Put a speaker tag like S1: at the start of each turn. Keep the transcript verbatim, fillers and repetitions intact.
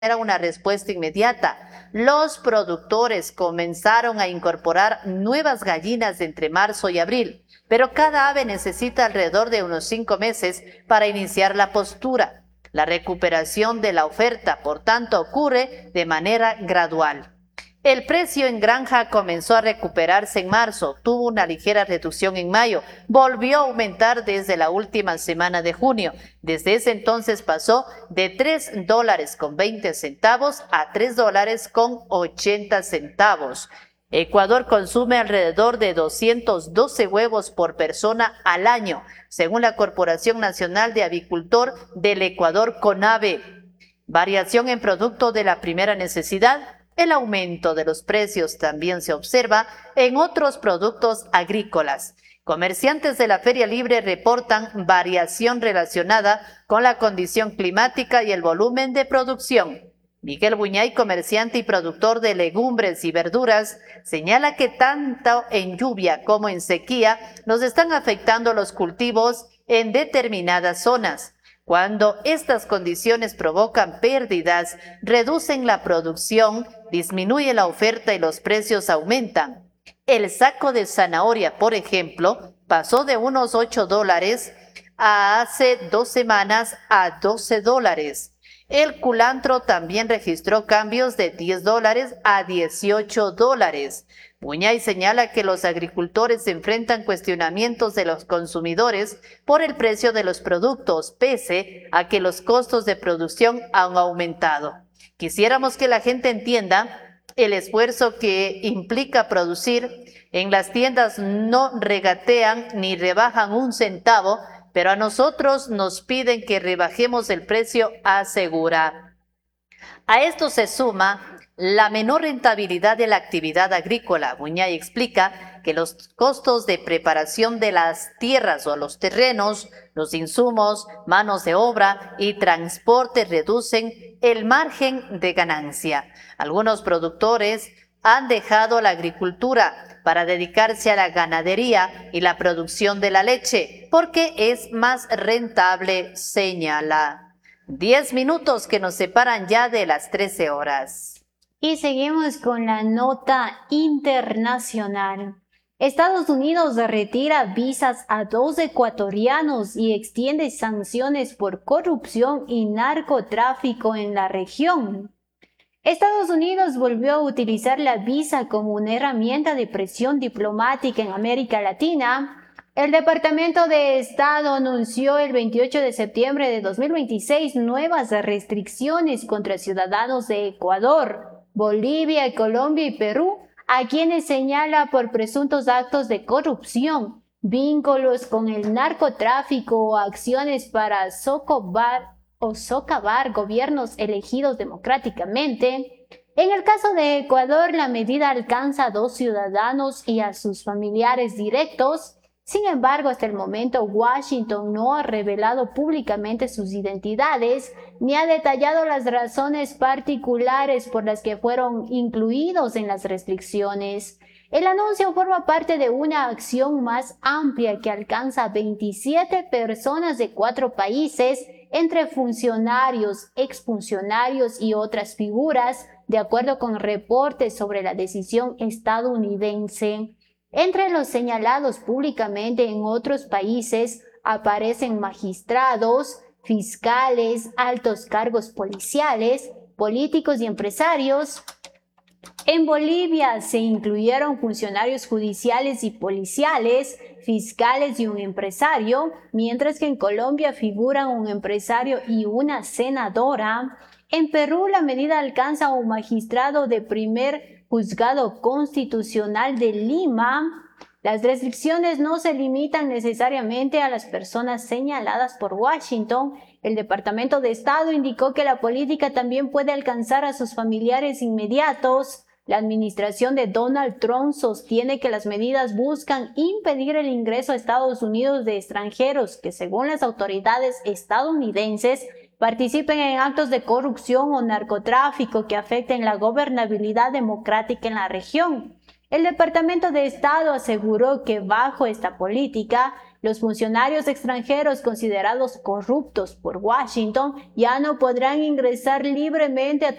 S1: era una respuesta inmediata. Los productores comenzaron a incorporar nuevas gallinas entre marzo y abril, pero cada ave necesita alrededor de unos cinco meses para iniciar la postura. La recuperación de la oferta, por tanto, ocurre de manera gradual. El precio en granja comenzó a recuperarse en marzo, tuvo una ligera reducción en mayo, volvió a aumentar desde la última semana de junio. Desde ese entonces pasó de tres dólares con veinte centavos a tres dólares con ochenta centavos. Ecuador consume alrededor de doscientos doce huevos por persona al año, según la Corporación Nacional de Avicultor del Ecuador, CONAVE. Variación en producto de la primera necesidad. El aumento de los precios también se observa en otros productos agrícolas. Comerciantes de la Feria Libre reportan variación relacionada con la condición climática y el volumen de producción. Miguel Buñay, comerciante y productor de legumbres y verduras, señala que tanto en lluvia como en sequía nos están afectando los cultivos en determinadas zonas. Cuando estas condiciones provocan pérdidas, reducen la producción, disminuye la oferta y los precios aumentan. El saco de zanahoria, por ejemplo, pasó de unos ocho dólares a hace dos semanas a doce dólares. El culantro también registró cambios de diez dólares a dieciocho dólares. Buñay señala que los agricultores enfrentan cuestionamientos de los consumidores por el precio de los productos, pese a que los costos de producción han aumentado. Quisiéramos que la gente entienda el esfuerzo que implica producir. En las tiendas no regatean ni rebajan un centavo, pero a nosotros nos piden que rebajemos el precio, asegura. A esto se suma la menor rentabilidad de la actividad agrícola. Buñay explica que los costos de preparación de las tierras o los terrenos, los insumos, manos de obra y transporte reducen el margen de ganancia. Algunos productores han dejado la agricultura para dedicarse a la ganadería y la producción de la leche, porque es más rentable, señala. Diez minutos que nos separan ya de las trece horas.
S2: Y seguimos con la nota internacional. Estados Unidos retira visas a dos ecuatorianos y extiende sanciones por corrupción y narcotráfico en la región. Estados Unidos volvió a utilizar la visa como una herramienta de presión diplomática en América Latina. El Departamento de Estado anunció el veintiocho de septiembre de dos mil veintiséis nuevas restricciones contra ciudadanos de Ecuador, Bolivia, Colombia y Perú, a quienes señala por presuntos actos de corrupción, vínculos con el narcotráfico o acciones para socavar o socavar gobiernos elegidos democráticamente. En el caso de Ecuador, la medida alcanza a dos ciudadanos y a sus familiares directos. Sin embargo, hasta el momento, Washington no ha revelado públicamente sus identidades ni ha detallado las razones particulares por las que fueron incluidos en las restricciones. El anuncio forma parte de una acción más amplia que alcanza a veintisiete personas de cuatro países, entre funcionarios, exfuncionarios y otras figuras, de acuerdo con reportes sobre la decisión estadounidense. Entre los señalados públicamente en otros países aparecen magistrados, fiscales, altos cargos policiales, políticos y empresarios. En Bolivia se incluyeron funcionarios judiciales y policiales, fiscales y un empresario, mientras que en Colombia figuran un empresario y una senadora. En Perú la medida alcanza a un magistrado de primer juzgado constitucional de Lima. Las restricciones no se limitan necesariamente a las personas señaladas por Washington. El Departamento de Estado indicó que la política también puede alcanzar a sus familiares inmediatos. La administración de Donald Trump sostiene que las medidas buscan impedir el ingreso a Estados Unidos de extranjeros que, según las autoridades estadounidenses, participen en actos de corrupción o narcotráfico que afecten la gobernabilidad democrática en la región. El Departamento de Estado aseguró que bajo esta política, Los funcionarios extranjeros considerados corruptos por Washington ya no podrán ingresar libremente a